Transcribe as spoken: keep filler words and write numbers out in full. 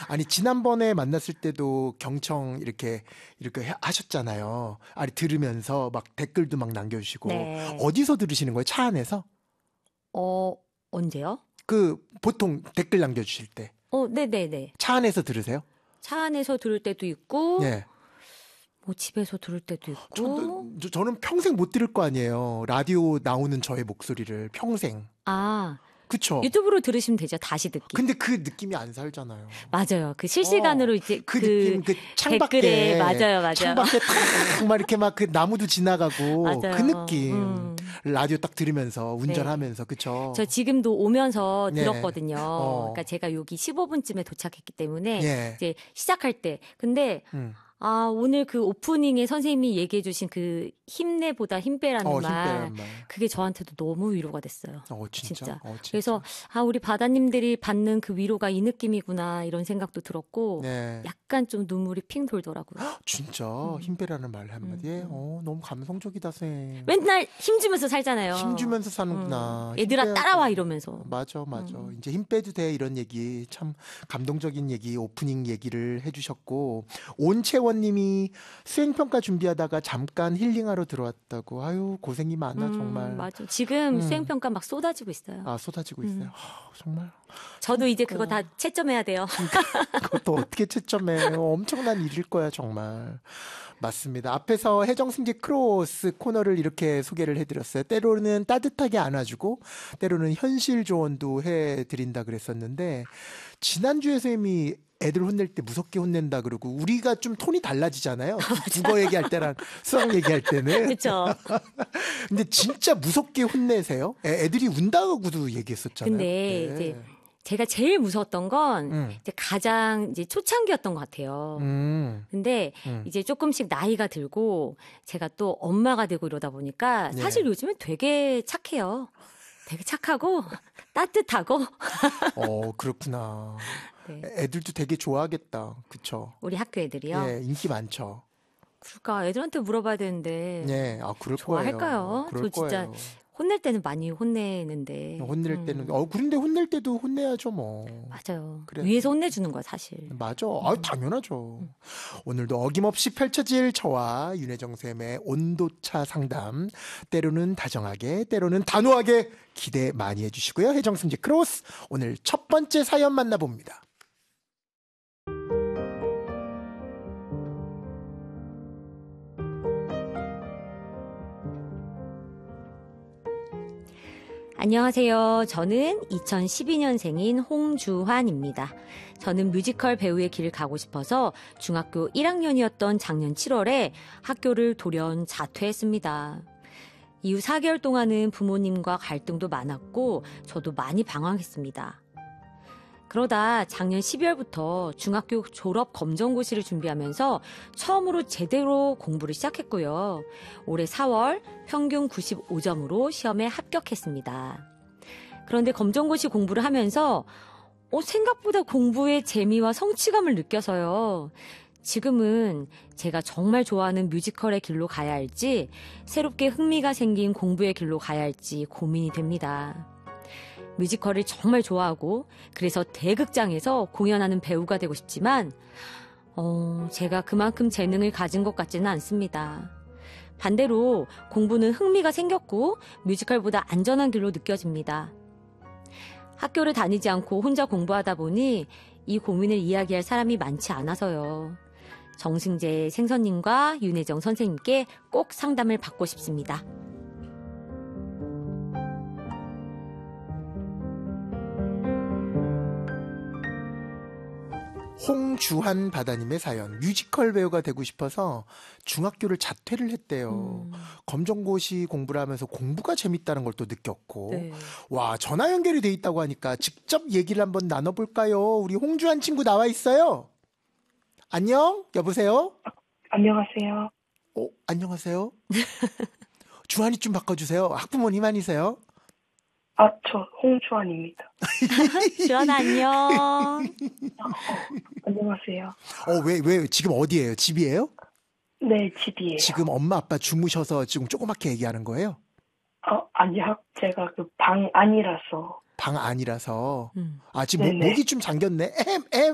아니 지난번에 만났을 때도 경청 이렇게 이렇게 하셨잖아요. 아니 들으면서 막 댓글도 막 남겨주시고 네. 어디서 들으시는 거예요? 차 안에서? 어, 언제요? 그 보통 댓글 남겨주실 때 어, 네네네. 차 안에서 들으세요? 차 안에서 들을 때도 있고, 예. 뭐 집에서 들을 때도 저, 있고. 저, 저는 평생 못 들을 거 아니에요. 라디오 나오는 저의 목소리를 평생. 아, 그쵸? 유튜브로 들으시면 되죠. 다시 듣기. 근데 그 느낌이 안 살잖아요. 맞아요. 그 실시간으로 어, 이제 그 그 느낌, 그 창밖에, 댓글에 맞아요, 맞아요. 창밖에 탁, 막 이렇게 막 그 나무도 지나가고, 맞아요. 그 느낌. 음. 라디오 딱 들으면서, 운전하면서, 네. 그쵸? 저 지금도 오면서 네. 들었거든요. 어. 그러니까 제가 여기 십오 분쯤에 도착했기 때문에 예. 이제 시작할 때. 근데 음. 아, 오늘 그 오프닝에 선생님이 얘기해 주신 그 힘내보다 힘빼라는 어, 말. 힘빼라는 말. 그게 저한테도 너무 위로가 됐어요. 어, 진짜? 진짜. 어, 진짜? 그래서 아, 우리 바다님들이 받는 그 위로가 이 느낌이구나 이런 생각도 들었고 네. 약간 좀 눈물이 핑 돌더라고요. 진짜? 음. 힘빼라는 말 한마디에? 음, 음. 어, 너무 감성적이다, 쌤. 맨날 힘주면서 살잖아요. 힘주면서 사는구나. 음. 얘들아 힘 빼야지. 따라와 이러면서. 맞아, 맞아. 음. 이제 힘 빼도 돼 이런 얘기 참 감동적인 얘기 오프닝 얘기를 해주셨고 온채원님이 수행평가 준비하다가 잠깐 힐링하러 들어왔다고. 아유 고생이 많아 음, 정말. 맞아. 지금 음. 수행평가 막 쏟아지고 있어요. 아 쏟아지고 음. 있어요. 하, 정말. 저도 이제 그거 다 채점해야 돼요. 그것도 어떻게 채점해? 엄청난 일일 거야 정말. 맞습니다. 앞에서 해정승재 크로스 코너를 이렇게 소개를 해드렸어요. 때로는 따뜻하게 안아주고 때로는 현실 조언도 해드린다 그랬었는데 지난주에 선생님이 애들 혼낼 때 무섭게 혼낸다 그러고 우리가 좀 톤이 달라지잖아요. 국어 얘기할 때랑 수학 얘기할 때는. 그렇죠. 근데 진짜 무섭게 혼내세요? 애, 애들이 운다고도 얘기했었잖아요. 근데 그때. 이제 제가 제일 무서웠던 건 음. 이제 가장 이제 초창기였던 것 같아요. 음. 근데 음. 이제 조금씩 나이가 들고 제가 또 엄마가 되고 이러다 보니까 네. 사실 요즘엔 되게 착해요. 되게 착하고 따뜻하고. 어, 그렇구나. 네. 애들도 되게 좋아하겠다. 그쵸? 우리 학교 애들이요. 예, 인기 많죠. 그러니까 애들한테 물어봐야 되는데 예, 아, 그럴 좋아할까요? 거예요. 그럴 저 진짜 거예요. 혼낼 때는 많이 혼내는데. 혼낼 음, 때는, 어, 그런데 혼낼 때도 혼내야죠, 뭐. 맞아요. 그래. 위에서 혼내주는 거야 사실. 맞아. 아, 당연하죠. 오늘도 어김없이 펼쳐질 저와 윤혜정 쌤의 온도차 상담. 때로는 다정하게, 때로는 단호하게 기대 많이 해주시고요. 혜정승재 크로스. 오늘 첫 번째 사연 만나봅니다. 안녕하세요. 저는 이천십이 년생인 홍주환입니다. 저는 뮤지컬 배우의 길을 가고 싶어서 중학교 일 학년이었던 작년 칠월에 학교를 돌연 자퇴했습니다. 이후 사 개월 동안은 부모님과 갈등도 많았고 저도 많이 방황했습니다. 그러다 작년 십이월부터 중학교 졸업 검정고시를 준비하면서 처음으로 제대로 공부를 시작했고요. 올해 사월 평균 구십오 점으로 시험에 합격했습니다. 그런데 검정고시 공부를 하면서 어, 생각보다 공부의 재미와 성취감을 느껴서요. 지금은 제가 정말 좋아하는 뮤지컬의 길로 가야 할지 새롭게 흥미가 생긴 공부의 길로 가야 할지 고민이 됩니다. 뮤지컬을 정말 좋아하고 그래서 대극장에서 공연하는 배우가 되고 싶지만 어, 제가 그만큼 재능을 가진 것 같지는 않습니다. 반대로 공부는 흥미가 생겼고 뮤지컬보다 안전한 길로 느껴집니다. 학교를 다니지 않고 혼자 공부하다 보니 이 고민을 이야기할 사람이 많지 않아서요. 정승재 생선님과 윤혜정 선생님께 꼭 상담을 받고 싶습니다. 홍주한 바다님의 사연. 뮤지컬 배우가 되고 싶어서 중학교를 자퇴를 했대요. 음. 검정고시 공부를 하면서 공부가 재밌다는 걸 또 느꼈고. 네. 와, 전화 연결이 돼 있다고 하니까 직접 얘기를 한번 나눠볼까요? 우리 홍주한 친구 나와 있어요. 안녕? 여보세요? 안녕하세요. 어, 안녕하세요? 주한이 좀 바꿔주세요. 학부모님 아니세요? 아, 저 홍주환입니다. 주한아 안녕. 어, 안녕하세요. 어, 왜, 왜, 지금 어디예요? 집이에요? 네, 집이에요. 지금 엄마 아빠 주무셔서 지금 조그맣게 얘기하는 거예요? 어, 아니요. 제가 그 방 안이라서. 방 안이라서. 음. 아, 지금 목, 네네. 목이 좀 잠겼네. 엠, 엠.